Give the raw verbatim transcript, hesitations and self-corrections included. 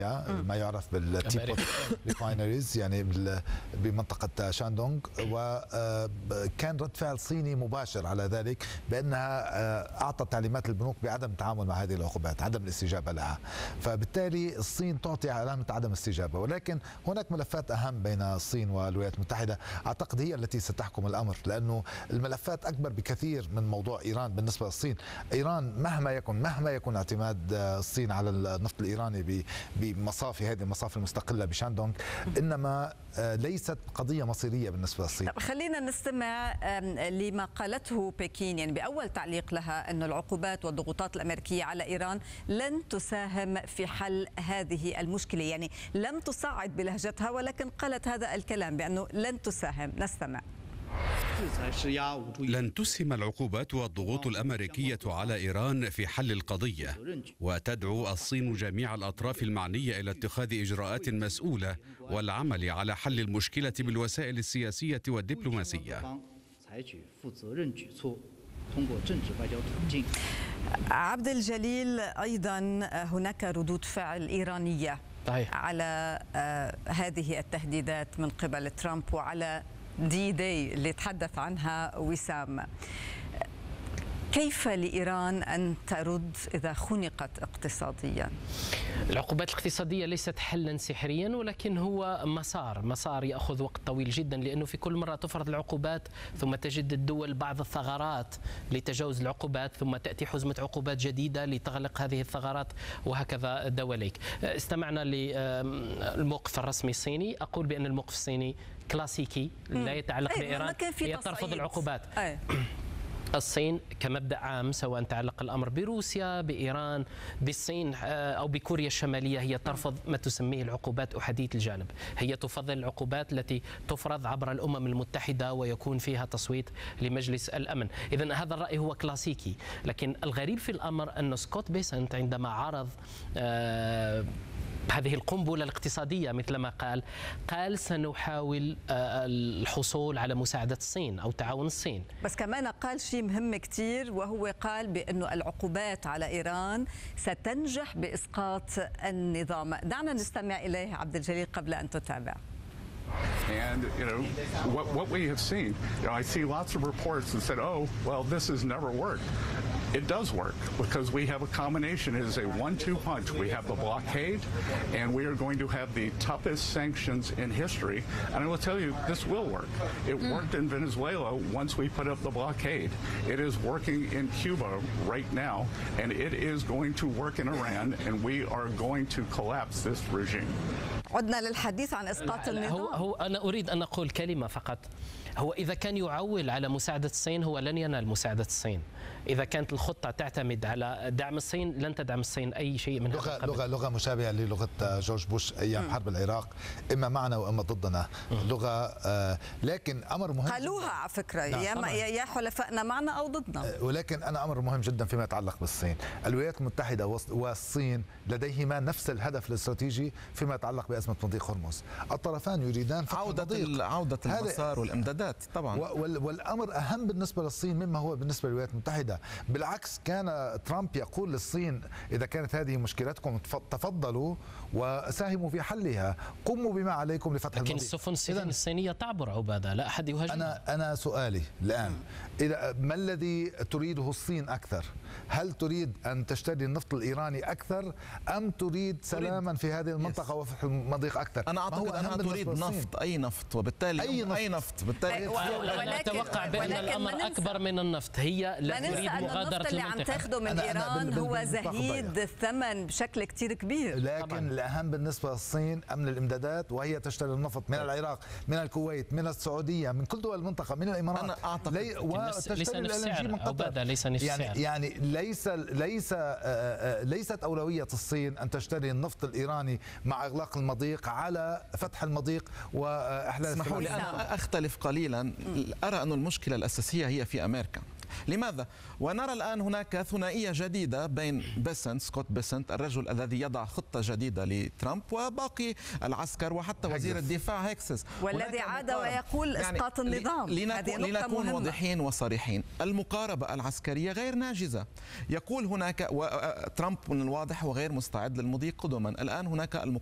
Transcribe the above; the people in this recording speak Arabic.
ما يعرف بالتيبوت ريفاينريز يعني بمنطقة شاندونغ، وكان رد فعل صيني مباشر على ذلك بأنها أعطت تعليمات البنوك بعدم التعامل مع هذه العقوبات، عدم الاستجابة لها. فبالتالي الصين تعطي علامة عدم استجابة، ولكن هناك ملفات أهم بين الصين والولايات المتحدة أعتقد هي التي ستحكم الأمر، لأنه الملفات أكبر بكثير من موضوع إيران بالنسبة للصين. إيران مهما يكن مهما يكن اعتماد الصين على النفط الإيراني بمصافي هذه المصافي المستقلة بشاندونغ، إنما ليست قضية مصيرية بالنسبة للصين. خلينا نستمع لما قالته بكين يعني بأول تعليق لها أن العقوبات والضغوطات الأمريكية على إيران لن تساهم في حل هذه المشكلة، يعني لم تصعد بلهجتها ولكن قالت هذا الكلام بأنه لن تساهم. نستمع. لن تسهم العقوبات والضغوط الأمريكية على إيران في حل القضية، وتدعو الصين جميع الأطراف المعنية إلى اتخاذ إجراءات مسؤولة والعمل على حل المشكلة بالوسائل السياسية والدبلوماسية. عبد الجليل، أيضا هناك ردود فعل إيرانية طيب. على هذه التهديدات من قبل ترامب وعلى دي داي اللي تحدث عنها وسام. كيف لإيران أن ترد إذا خنقت اقتصاديا؟ العقوبات الاقتصادية ليست حلا سحريا، ولكن هو مسار مسار يأخذ وقت طويل جدا، لأنه في كل مرة تفرض العقوبات ثم تجد الدول بعض الثغرات لتجاوز العقوبات، ثم تأتي حزمة عقوبات جديدة لتغلق هذه الثغرات، وهكذا دواليك. استمعنا للموقف الرسمي الصيني. أقول بأن الموقف الصيني كلاسيكي لا يتعلق بإيران، هي ترفض العقوبات. أي. الصين كمبدأ عام سواء تعلق الأمر بروسيا بإيران بالصين أو بكوريا الشمالية، هي ترفض ما تسميه العقوبات أحادية الجانب. هي تفضل العقوبات التي تفرض عبر الأمم المتحدة ويكون فيها تصويت لمجلس الأمن. إذن هذا الرأي هو كلاسيكي، لكن الغريب في الأمر أن سكوت بيسنت عندما عرض آه هذه القنبلة الاقتصادية مثل ما قال قال سنحاول الحصول على مساعدة الصين أو تعاون الصين. بس كمان قال شيء مهم كتير، وهو قال بأنه العقوبات على إيران ستنجح بإسقاط النظام. دعنا نستمع إليه عبد الجليل قبل أن تتابع. And you know what, what we have seen, you know, I see lots of reports that said, "Oh, well, this has never worked." It does work because we have a combination. It is a one-two punch. We have the blockade, and we are going to have the toughest sanctions in history. And I will tell you, this will work. It mm. worked in Venezuela once we put up the blockade. It is working in Cuba right now, and it is going to work in Iran, and we are going to collapse this regime. عدنا للحديث عن إسقاط النظام. هو, هو أنا أريد أن أقول كلمة فقط. هو إذا كان يعول على مساعدة الصين هو لن ينال مساعدة الصين. إذا كانت الخطة تعتمد على دعم الصين لن تدعم الصين أي شيء من لغة هذا لغة لغة مشابهة للغة جورج بوش أيام م. حرب العراق، إما معنا وإما ضدنا. م. لغة آه لكن أمر مهم قالوها على فكرة، نعم. يا يا حلفائنا معنا أو ضدنا. آه ولكن أنا أمر مهم جدا فيما يتعلق بالصين. الولايات المتحدة والصين لديهما نفس الهدف الاستراتيجي فيما يتعلق بأزمة مضيق هرمز. الطرفان يريدان عودة عودة المسار والإمدادات طبعا، والأمر أهم بالنسبة للصين مما هو بالنسبة للولايات المتحدة. بالعكس كان ترامب يقول للصين إذا كانت هذه مشكلتكم تفضلوا وساهموا في حلها، قوموا بما عليكم لفتح المضيق. لكن السفن الصينية تعبر عبادة، لا أحد يهاجمها. أنا أنا سؤالي الآن، إذا ما الذي تريده الصين أكثر؟ هل تريد أن تشتري النفط الإيراني أكثر أم تريد سلاما في هذه المنطقة وفتح المضيق أكثر؟ أنا أعتقد أنها تريد نفط، أي نفط، وبالتالي أي نفط, أي نفط. بالتالي أنا أتوقع بأن الأمر أكبر من النفط. هي لا تريد مغادرة اللي عم تاخده من أنا إيران أنا هو زهيد الثمن بشكل كتير كبير. لكن طبعاً. الأهم بالنسبة للصين أمن الإمدادات، وهي تشتري النفط من العراق، من الكويت، من السعودية، من كل دول المنطقة، من الإمارات. أنا أعتقد لي وتشتري الألنجي من قطر. يعني يعني ليس ليس ليست أولوية الصين أن تشتري النفط الإيراني مع إغلاق المضيق على فتح المضيق وإحلال. اسمحوا لي أنا أختلف قليلا. أرى أن المشكلة الأساسية هي في أمريكا. لماذا؟ ونرى الآن هناك ثنائية جديدة بين بيسنت سكوت بيسنت الرجل الذي يضع خطة جديدة لترامب وباقي العسكر وحتى وزير الدفاع هيكسس، والذي عاد ويقول يعني اسقاط النظام. لنكون, لنكون واضحين وصريحين، المقاربة العسكرية غير ناجزة. يقول هناك ترامب من الواضح وغير مستعد للمضي قدما. الآن هناك